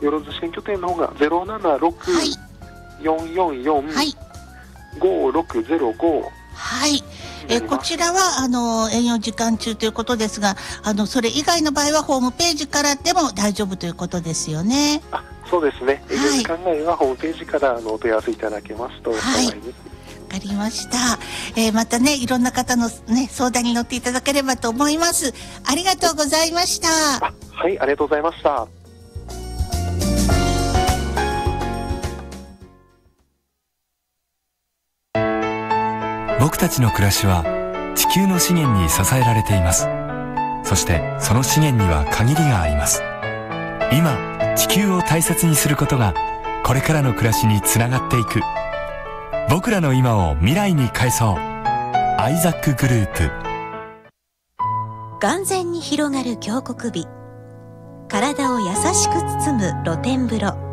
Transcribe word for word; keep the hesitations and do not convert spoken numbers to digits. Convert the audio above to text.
よろず選挙店の方がゼロななろく よんよんよん ごろくゼロご、 はい、えー、こちらはあの営業時間中ということですが、あのそれ以外の場合はホームページからでも大丈夫ということですよね。 あ、そうですね。営業時間外はホームページからあのお問い合わせいただけますと幸いです。 わかりました。えー、またね、いろんな方のね相談に乗っていただければと思います。ありがとうございました。 あ、はい、ありがとうございました。 僕たちの暮らしは地球の資源に支えられています。そしてその資源には限りがあります。今地球を大切にすることがこれからの暮らしにつながっていく。僕らの今を未来に変えそう。アイザックグループ。 眼前に広がる峡谷美、体を優しく包む露天風呂。